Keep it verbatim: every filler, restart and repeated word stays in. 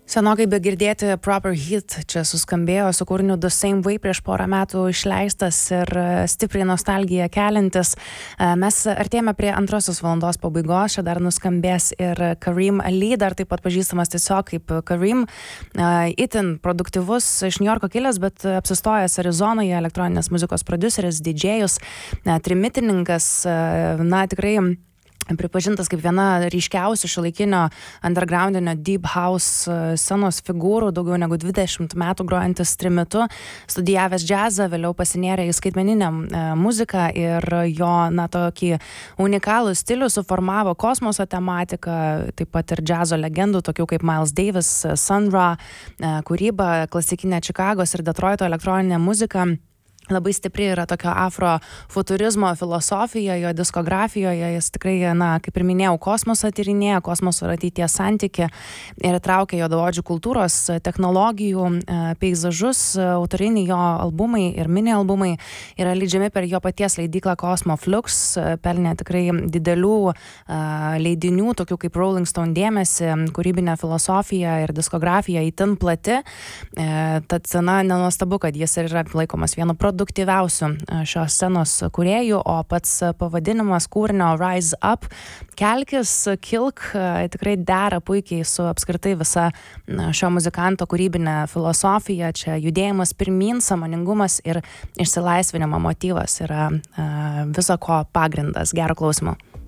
Senokai begirdėti Proper Hit čia suskambėjo su kūriniu The Same Way prieš porą metų išleistas ir stipriai nostalgiją keliantis. Mes artėjame prie antrosios valandos pabaigos, čia dar nuskambės ir Kareem Ali, dar taip pat pažįstamas tiesiog kaip Kareem, itin produktyvus iš Niujorko kilęs, bet apsistojęs Arizonoje, elektroninės muzikos prodiuseris, didžėjus, trimitininkas, na tikrai pripažintas kaip viena ryškiausių šiuolaikinio undergroundinio deep house scenos figūrų, daugiau negu dvidešimt metų grojantis trimitu, studijavęs džiazą, vėliau pasinėrė į skaitmeninę muziką ir jo, na, tokį unikalų stilių suformavo kosmoso tematiką, taip pat ir džiazo legendų, tokių kaip Miles Davis, Sun Ra, kūryba, klasikinė Čikagos ir Detroito elektroninė muzika. Labai stipri yra tokio afrofuturizmo filosofija, jo diskografijoje, jis tikrai, na, kaip ir minėjau, kosmosą tyrinėja, kosmoso ir ateities santyki ir traukia juodaodžių kultūros, technologijų, peizažus, autoriniai jo albumai ir mini albumai yra leidžiami per jo paties leidyklą Cosmo Flux, pelnė tikrai didelių leidinių, tokių kaip Rolling Stone dėmesį, kūrybinė filosofija ir diskografija itin plati, tad, na, nenuostabu, kad jis yra laikomas vienu produktu produktyviausių šios scenos kūrėjų, o pats pavadinimas kūrinio Rise Up, kelkis, kilk, tikrai dera puikiai su apskritai visa šio muzikanto kūrybinė filosofija. Čia judėjimas pirmyn, sąmoningumas ir išsilaisvinimo motyvas yra viso ko pagrindas. Gero klausimo.